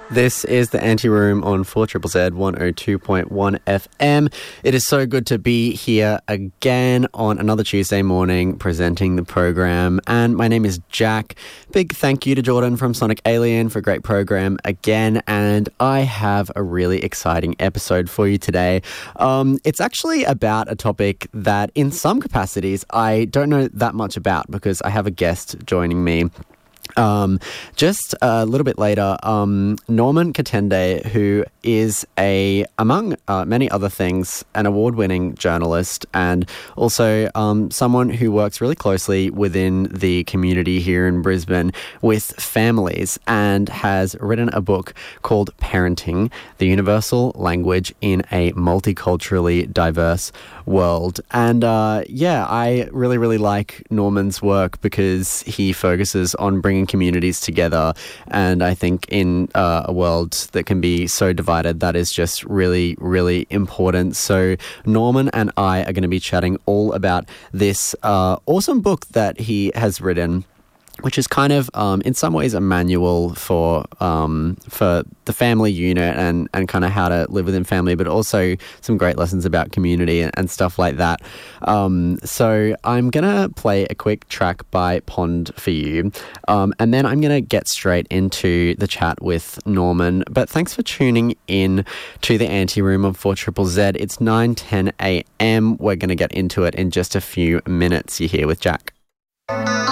This is the Anti-Room on 4ZZZ 102.1 FM. It is so good to be here again on another Tuesday morning presenting the program. And my name is Jack. Big thank you to Jordan from Sonic Alien for a great program again. And I have a really exciting episode for you today. It's actually about a topic that in some capacities I don't know that much about because I have a guest joining me. Just a little bit later, Norman Katende, who is among many other things, an award-winning journalist and also someone who works really closely within the community here in Brisbane with families and has written a book called Parenting, the Universal Language in a Multiculturally Diverse World. And I really, really like Norman's work because he focuses on bringing communities together, and I think in a world that can be so divided, that is just really, really important. So Norman and I are going to be chatting all about this awesome book that he has written, which is kind of, in some ways, a manual for the family unit and kind of how to live within family, but also some great lessons about community and stuff like that. So I'm going to play a quick track by Pond for you, and then I'm going to get straight into the chat with Norman. But thanks for tuning in to the Anti-Room of 4ZZZ. It's 9:10 a.m. We're going to get into it in just a few minutes. You're here with Jack.